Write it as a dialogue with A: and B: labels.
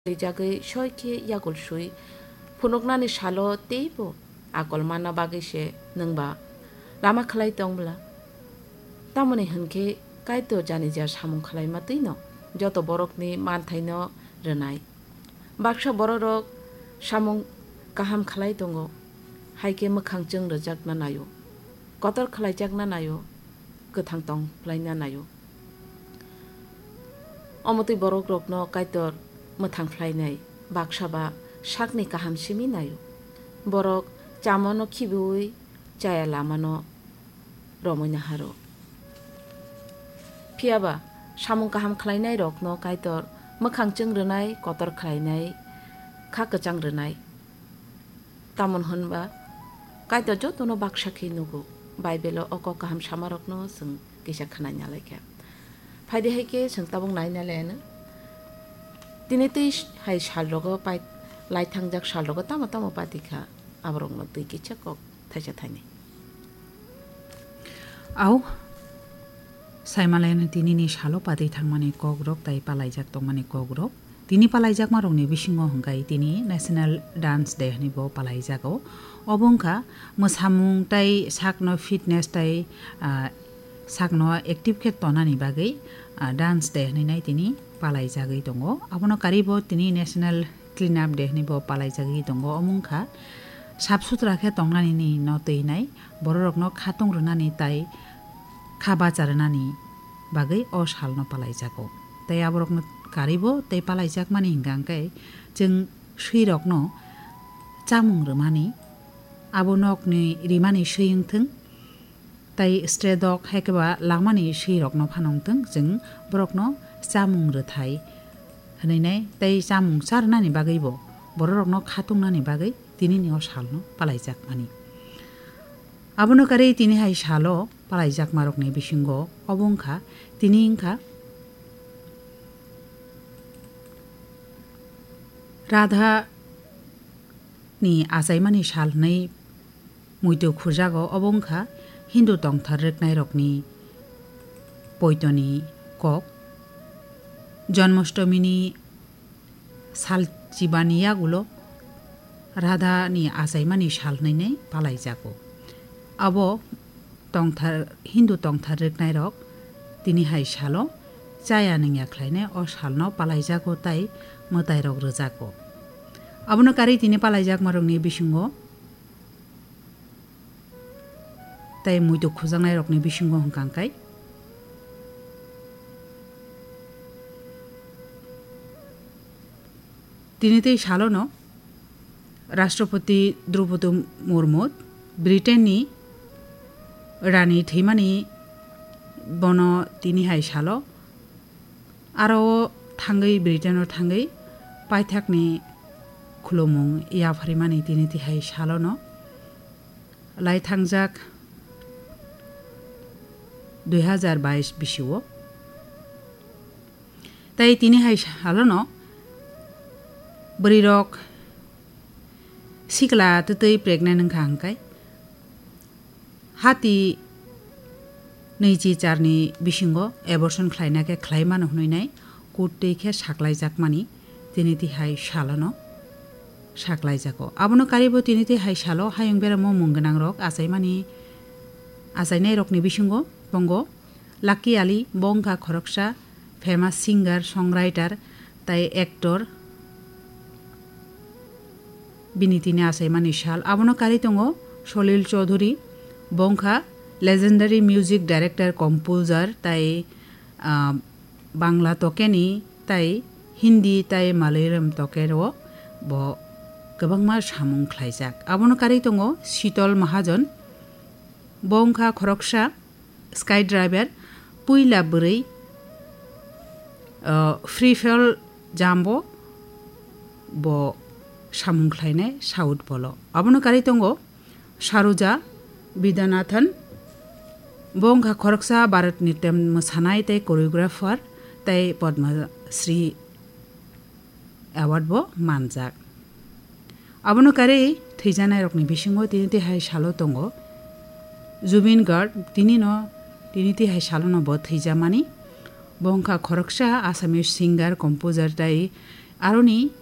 A: Jagay shoyki yagul shui phunoknani shalo teibo agol mana bagay she nungba lama khalai tongbla tamoni hunke kaito jani jar samung khalai matui no joto borokni manthai no renai baksa bororok samung kaham khalai tongo haike mokhang jeng rejak na nayo kotor khalai jak na nayo gothang tong khlai na nayo omotui borok rokno kaitor mothang flainai baksaba sakni kaham simi nayo borok chamono khibui chaya lamano romoina haro phiaba samung kaham khlainai rokno kaitor mokhang jeng renai kotor khlainai kha kachang renai tamon honba kaitor jotono baksa khi nugo bible oko kaham samarokno sung kisa khanai nalaika faide haike sung tabung naina lena tini tui hai salrogo pai lai thangjak salrogo tamo tamo patika aborok no tui kicha kok thaisa thaini
B: au saimalaina tini ni salo pati thangmani kogrok tai palaijak tongmani kogrok tini palaijak marongni bisingo hongkai tini national dance day ni bo palaijago obongkha mosamung tai sakno fitness tai sakno active khe tonani bagai dance day ni nai tini palaijagui tongo abono karibo tini national clean up day ni bo palaijagui tongo omungkha sap sutra khe tongnani ni no teinai bororokno khatung runani tai khaba charnani bagai o salno palaijago tai aborokno karibo tai palaijak mani hingangkai jeng suirokno chamung rwmani abonokni rimani suiyungthung tai stredok hekeba langmani suirokno phanongthung jeng borokno chamung rwthai hinainai tai chamung charnani bagaibo bororokno khatungnani bagai tini ni o salno palaijak mani abono kari tini hai salo palaijak marokni bisingo obongkha tini ingkha radha ni achaimani salnai muitu khujago obongkha hindu tongthar reknai rokni poitoni kok জন্মাষ্টমীনি সাল চিবানিয়াগুলো রাধানি আচাইমানি সালনাইনে পালাইজাগো আবো তংথার Hindu তংথার রেকনাই rock তিনি high সালো চায়া নিয়া খ্লাইনে ও সালনাও পালাইজাগো তাই মতাই rock রোজাগো আবনো কারি তিনি পালাইজাগ মারংনি বিসিঙ্গ তাই মুইতো খুজাংনাই রকনি বিসিঙ্গ হংকাংকাই তিনিতেই সালনো রাষ্ট্রপতি দ্রৌপদী মুর্মু ব্রিটেননি রানী থৈমানি বন তিনি হাই সালো আরো থাঙ্গै ব্রিটেনও থাঙ্গै পাইথাকনি খুলুমুং ইয়াফারিমানি তিনিতি হাই সালনো লাই থাংজাক 2022 বিসিও তাই তিনি high সালনো Berirok sikla tutui pregnant ngangkai hati neiji charni bisingo abortion khlainake khlaimano hnuinai kurtei khe saklaijakmani tiniti hai salono saklaijako abono karibo tiniti hai salo hayongbera mo munggenang rok achaimani achainai rokni bisingo bongo Lucky Ali bongkha khoroksa famous singer songwriter tai actor binitini achaimani sal abono kari tongo Solil Choudhury bongkha legendary music director composer tai bangla tokeni tai hindi tai malayalam tokero bo gobangma samung khlaijak abono kari tongo Shitol Mahajan bongkha khoroksa sky driver puila bwrui free fall jambo bo samung khlainai saut bolo abono kari tongo Saroja Vidyanathan bongkha khoroksa Bharat Natyam mosanai tai choreographer tai Padma Shri award bo manjak abono kari theijanai rokni bisingo tiniti hai salo tongo Zubin Garg tiniti hai salo no bo theijamani bongkha khoroksa Assamese singer composer tai aroni